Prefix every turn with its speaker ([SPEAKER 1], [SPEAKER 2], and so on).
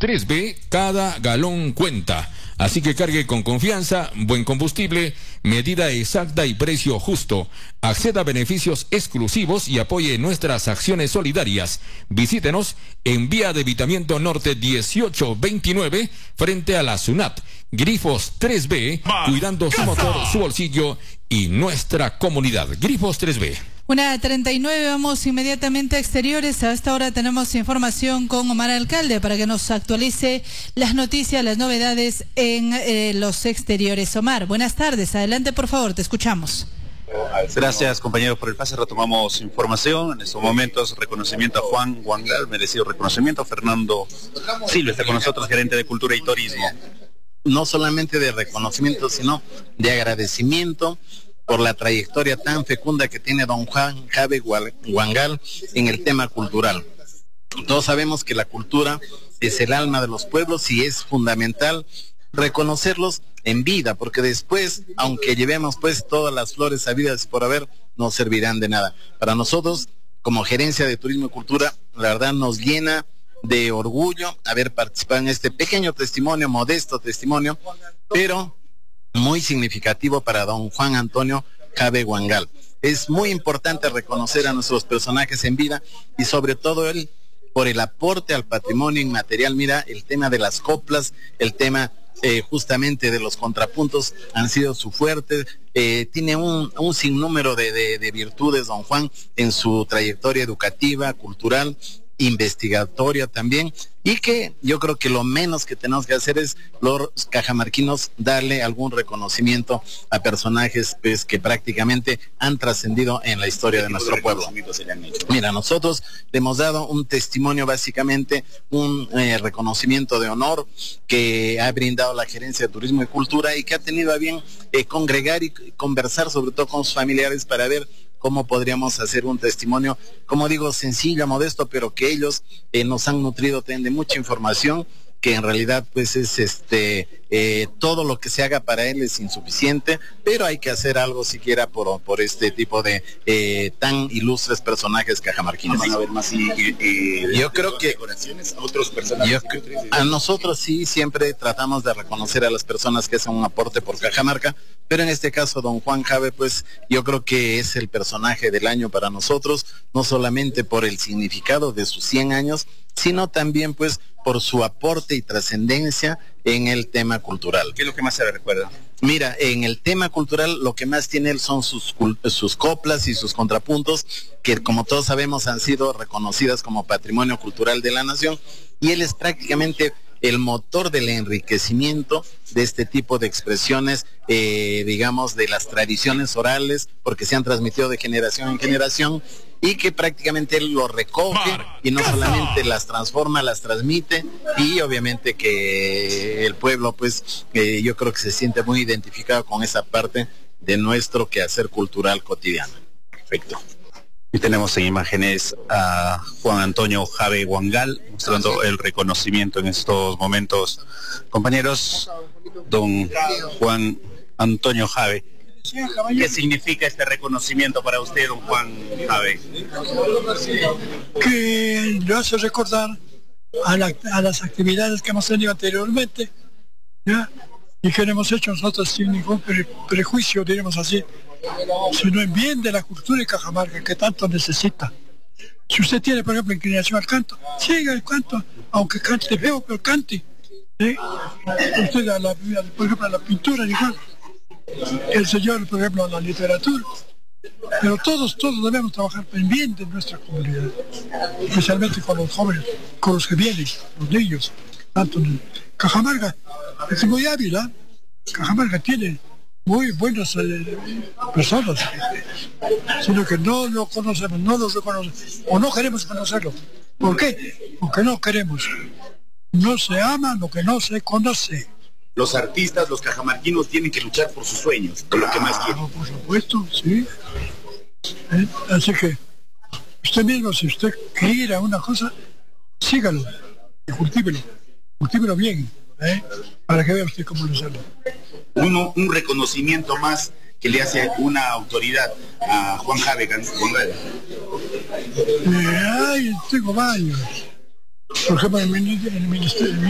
[SPEAKER 1] 3B, cada galón cuenta. Así que cargue con confianza, buen combustible, medida exacta y precio justo. Acceda a beneficios exclusivos y apoye nuestras acciones solidarias. Visítenos en Vía de Evitamiento Norte 1829, frente a la SUNAT. Grifos 3B, cuidando su motor, su bolsillo y nuestra comunidad. Grifos 3B.
[SPEAKER 2] 1:39, vamos inmediatamente a exteriores. A esta hora tenemos información con Omar Alcalde para que nos actualice las noticias, las novedades en los exteriores. Omar, buenas tardes. Adelante, por favor, te escuchamos.
[SPEAKER 3] Gracias, compañeros, por el pase. Retomamos información. En estos momentos, reconocimiento a Juan Wangal, merecido reconocimiento. Fernando Silva está con nosotros, gerente de Cultura y Turismo.
[SPEAKER 4] No solamente de reconocimiento, sino de agradecimiento por la trayectoria tan fecunda que tiene don Juan Jave Wangal en el tema cultural. Todos sabemos que la cultura es el alma de los pueblos y es fundamental reconocerlos en vida, porque después, aunque llevemos pues todas las flores habidas y por haber, no servirán de nada. Para nosotros, como Gerencia de Turismo y Cultura, la verdad nos llena de orgullo haber participado en este pequeño testimonio, modesto testimonio, pero muy significativo para don Juan Antonio Jave Wangal. Es muy importante reconocer a nuestros personajes en vida y sobre todo él por el aporte al patrimonio inmaterial. Mira, el tema de las coplas, el tema justamente de los contrapuntos han sido su fuerte. Tiene un sinnúmero de virtudes don Juan en su trayectoria educativa, cultural, investigatoria también, y que yo creo que lo menos que tenemos que hacer es los cajamarquinos darle algún reconocimiento a personajes pues que prácticamente han trascendido en la historia de nuestro pueblo. Mira, nosotros le hemos dado un testimonio, básicamente un reconocimiento de honor que ha brindado la Gerencia de Turismo y Cultura y que ha tenido a bien congregar y conversar sobre todo con sus familiares para ver cómo podríamos hacer un testimonio, como digo, sencillo, modesto, pero que ellos nos han nutrido de mucha información, que en realidad pues es todo lo que se haga para él es insuficiente, pero hay que hacer algo siquiera por este tipo de tan ilustres personajes cajamarquinos.
[SPEAKER 3] Van a ver más
[SPEAKER 4] yo creo que
[SPEAKER 3] a otros personajes.
[SPEAKER 4] A nosotros sí siempre tratamos de reconocer a las personas que hacen un aporte por Cajamarca, pero en este caso don Juan Jave pues yo creo que es el personaje del año para nosotros, no solamente por el significado de sus 100 años, sino también pues por su aporte y trascendencia en el tema cultural.
[SPEAKER 3] ¿Qué es lo que más se le recuerda?
[SPEAKER 4] Mira, en el tema cultural lo que más tiene él son sus coplas y sus contrapuntos, que como todos sabemos han sido reconocidas como patrimonio cultural de la nación, y él es prácticamente el motor del enriquecimiento de este tipo de expresiones, digamos, de las tradiciones orales, porque se han transmitido de generación en generación, y que prácticamente él lo recoge y no solamente las transforma, las transmite, y obviamente que el pueblo pues yo creo que se siente muy identificado con esa parte de nuestro quehacer cultural cotidiano.
[SPEAKER 3] Perfecto. Y tenemos en imágenes a Juan Antonio Jave Wangal mostrando el reconocimiento en estos momentos. Compañeros, don Juan Antonio Jave, ¿qué significa este reconocimiento para usted, don Juan Jave?
[SPEAKER 5] Que lo hace recordar a las actividades que hemos tenido anteriormente, ¿ya? Y que lo hemos hecho nosotros sin ningún prejuicio, diríamos así, sino en bien de la cultura de Cajamarca, que tanto necesita. Si usted tiene, por ejemplo, inclinación al canto, siga el canto, aunque cante feo, pero cante. ¿Sí? Usted, por ejemplo, a la pintura, igual. El señor, por ejemplo, a la literatura. Pero todos debemos trabajar en bien de nuestra comunidad, especialmente con los jóvenes, con los que vienen, los niños. Tanto en Cajamarca es muy hábil, ¿eh? Cajamarca tiene muy buenas personas, sino que no lo conocemos, no los reconocemos, o no queremos conocerlo. ¿Por qué? Porque no queremos. No se ama lo que no se conoce.
[SPEAKER 3] Los artistas, los cajamarquinos tienen que luchar por sus sueños, por lo que más quieren.
[SPEAKER 5] Por supuesto, sí. Así que usted mismo, si usted quiere una cosa, sígalo y cultívelo bien, para que vea usted cómo lo sale.
[SPEAKER 3] Un reconocimiento más que le hace una autoridad a Juan Jave Wangal.
[SPEAKER 5] Tengo varios. Por ejemplo, en el ministerio.